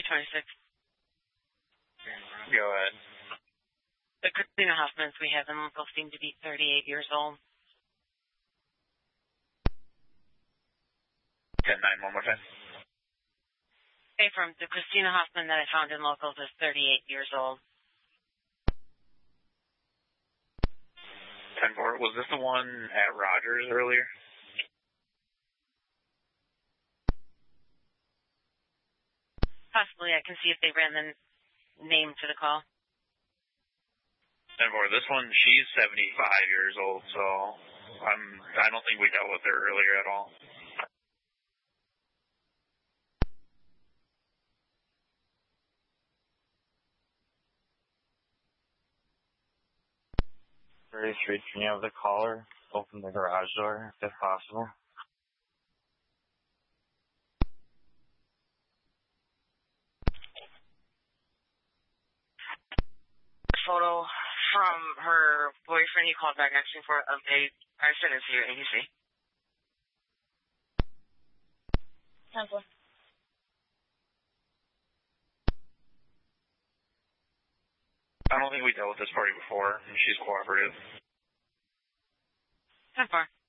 326. Go ahead. The Christina Hoffmans we have them both seem to be 38 years old. 10-9, one more time. From the Christina Hoffman that I found in locals is 38 years old. 10-4. Was this the one at Rogers earlier? Possibly. I can see if they ran the name to the call. 10-4. This one, she's 75 years old, so I don't think we dealt with her earlier at all. Very street, can you have the caller open the garage door, if possible? Photo from her boyfriend you called back asking for an update. I sent it to your ABC. 10-4. I don't think we dealt with this party before, and she's cooperative. 10-4.